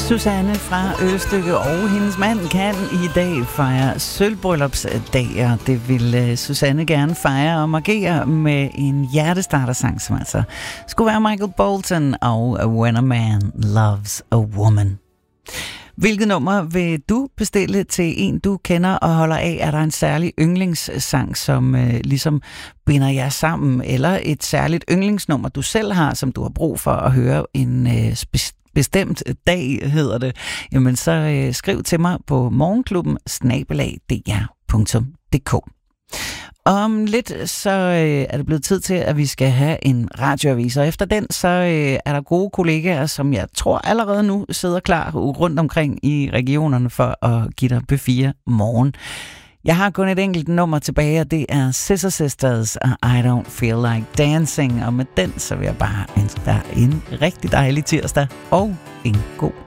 Susanne fra Ølstykke og hendes mand kan i dag fejre sølvbryllupsdag, og det vil Susanne gerne fejre og markere med en hjertestartersang, som altså skulle være Michael Bolton og When a Man Loves a Woman. Hvilket nummer vil du bestille til en, du kender og holder af? Er der en særlig yndlingssang, som ligesom binder jer sammen? Eller et særligt yndlingsnummer, du selv har, som du har brug for at høre en bestemt dag, hedder det? Jamen så skriv til mig på morgenklubben@dr.dk. Om lidt så er det blevet tid til, at vi skal have en radioavis, og efter den så er der gode kollegaer, som jeg tror allerede nu sidder klar rundt omkring i regionerne for at give dig P4 morgen. Jeg har kun et enkelt nummer tilbage, og det er Scissor Sisters og I Don't Feel Like Dancing, og med den så vil jeg bare ønske dig en rigtig dejlig tirsdag og en god